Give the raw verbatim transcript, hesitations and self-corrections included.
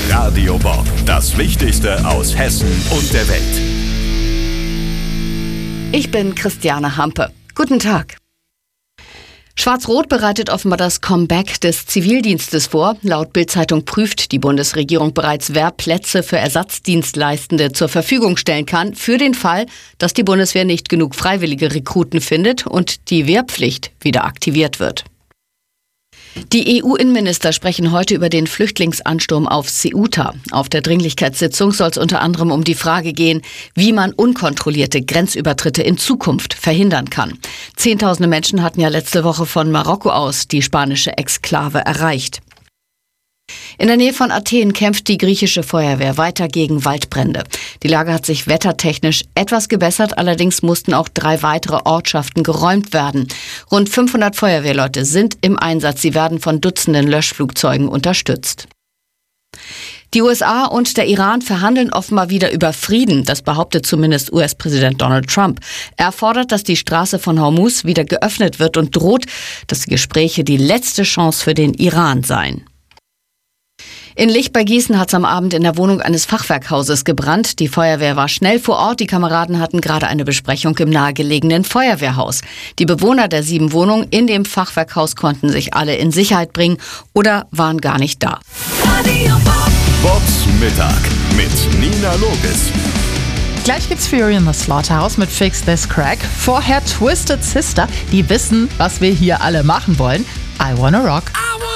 Radio Bob, das Wichtigste aus Hessen und der Welt. Ich bin Christiane Hampe. Guten Tag. Schwarz-Rot bereitet offenbar das Comeback des Zivildienstes vor. Laut Bild-Zeitung prüft die Bundesregierung bereits, wer Plätze für Ersatzdienstleistende zur Verfügung stellen kann, für den Fall, dass die Bundeswehr nicht genug freiwillige Rekruten findet und die Wehrpflicht wieder aktiviert wird. Die E U-Innenminister sprechen heute über den Flüchtlingsansturm auf Ceuta. Auf der Dringlichkeitssitzung soll es unter anderem um die Frage gehen, wie man unkontrollierte Grenzübertritte in Zukunft verhindern kann. Zehntausende Menschen hatten ja letzte Woche von Marokko aus die spanische Exklave erreicht. In der Nähe von Athen kämpft die griechische Feuerwehr weiter gegen Waldbrände. Die Lage hat sich wettertechnisch etwas gebessert, allerdings mussten auch drei weitere Ortschaften geräumt werden. Rund fünfhundert Feuerwehrleute sind im Einsatz. Sie werden von Dutzenden Löschflugzeugen unterstützt. Die U S A und der Iran verhandeln offenbar wieder über Frieden. Das behauptet zumindest U S-Präsident Donald Trump. Er fordert, dass die Straße von Hormuz wieder geöffnet wird und droht, dass die Gespräche die letzte Chance für den Iran seien. In Lich bei Gießen hat es am Abend in der Wohnung eines Fachwerkhauses gebrannt. Die Feuerwehr war schnell vor Ort. Die Kameraden hatten gerade eine Besprechung im nahegelegenen Feuerwehrhaus. Die Bewohner der sieben Wohnungen in dem Fachwerkhaus konnten sich alle in Sicherheit bringen oder waren gar nicht da. Bobs Mittag mit Nina Logis. Gleich gibt's Fury in the Slaughterhouse mit Fix This Crack. Vorher Twisted Sister, die wissen, was wir hier alle machen wollen. I Wanna Rock.